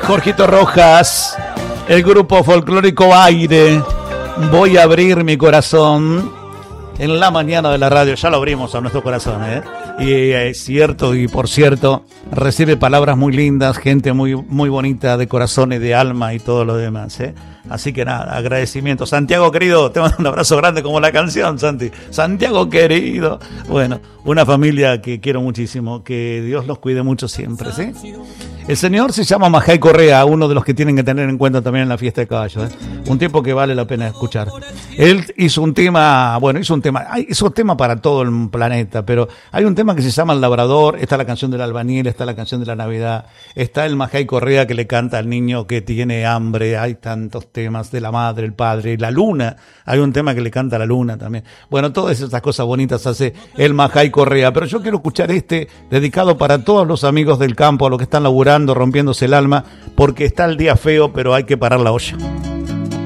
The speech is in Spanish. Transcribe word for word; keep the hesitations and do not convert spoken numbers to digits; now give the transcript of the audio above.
Jorgito Rojas, el grupo folclórico Aire. Voy a abrir mi corazón en la mañana de la radio. Ya lo abrimos a nuestro corazón, ¿eh? Y es cierto, y por cierto, recibe palabras muy lindas, gente muy, muy bonita de corazón y de alma y todo lo demás, ¿eh? Así que nada, agradecimiento. Santiago querido, te mando un abrazo grande como la canción, Santi. Santiago querido. Bueno, una familia que quiero muchísimo, que Dios los cuide mucho siempre, ¿sí? El señor se llama Majay Correa, uno de los que tienen que tener en cuenta también en la fiesta de caballos, ¿eh? Un tipo que vale la pena escuchar. Él hizo un tema, bueno, hizo un tema, hizo un tema para todo el planeta, pero hay un tema que se llama El Labrador, está la canción del albañil, está la canción de la Navidad, está el Majay Correa que le canta al niño que tiene hambre, hay tantos temas de la madre, el padre, la luna, hay un tema que le canta a la luna también. Bueno, todas esas cosas bonitas hace el Majay Correa, pero yo quiero escuchar este dedicado para todos los amigos del campo, a los que están laburando, rompiéndose el alma, porque está el día feo, pero hay que parar la olla.